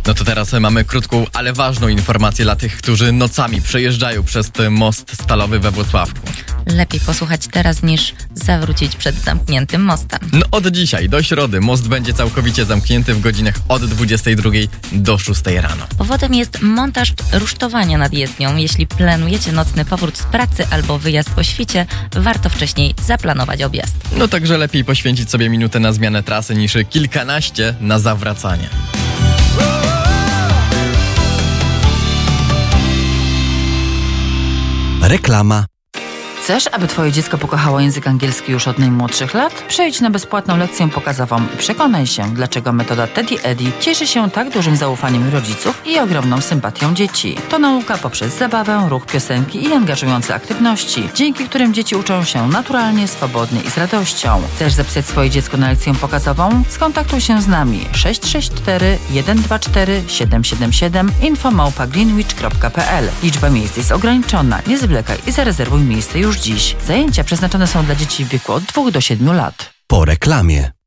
No to teraz mamy krótką, ale ważną informację dla tych, którzy nocami przejeżdżają przez ten most stalowy we Włocławku. Lepiej posłuchać teraz niż zawrócić przed zamkniętym mostem. No od dzisiaj do środy most będzie całkowicie zamknięty w godzinach od 22 do 6 rano. Powodem jest montaż rusztowania nad jezdnią. Jeśli planujecie nocny powrót z pracy albo wyjazd po świcie, warto wcześniej zaplanować objazd. No także lepiej poświęcić sobie minutę na zmianę trasy niż kilkanaście na zawracanie. Reklama. Chcesz, aby Twoje dziecko pokochało język angielski już od najmłodszych lat? Przejdź na bezpłatną lekcję pokazową i przekonaj się, dlaczego metoda Teddy Eddy cieszy się tak dużym zaufaniem rodziców i ogromną sympatią dzieci. To nauka poprzez zabawę, ruch, piosenki i angażujące aktywności, dzięki którym dzieci uczą się naturalnie, swobodnie i z radością. Chcesz zapisać swoje dziecko na lekcję pokazową? Skontaktuj się z nami 664 124 777 info@greenwich.pl. Liczba miejsc jest ograniczona. Nie zwlekaj i zarezerwuj miejsce już dziś. Zajęcia przeznaczone są dla dzieci w wieku od 2 do 7 lat. Po reklamie.